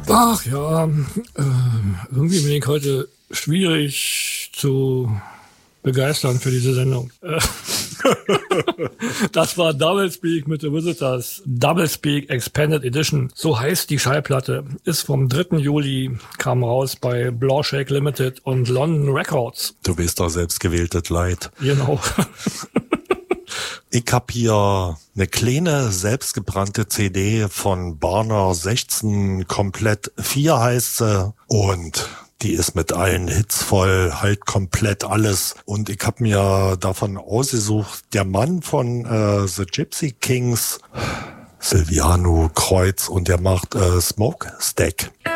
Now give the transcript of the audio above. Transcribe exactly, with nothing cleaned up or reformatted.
Ach ja, äh, irgendwie bin ich heute schwierig zu begeistern für diese Sendung. Das war Doublespeak mit The Visitors. Doublespeak Expanded Edition. So heißt die Schallplatte. Ist vom dritten Juli, kam raus bei Blawshake Limited und London Records. Du bist doch selbst gewähltes Leid. Genau. Ich hab hier eine kleine, selbstgebrannte C D von Barner sechzehn, komplett vier heißt sie. Und die ist mit allen Hits voll, halt komplett alles. Und ich hab mir davon ausgesucht, der Mann von äh, The Gypsy Kings, Silviano Kreuz, und der macht äh, Smokestack.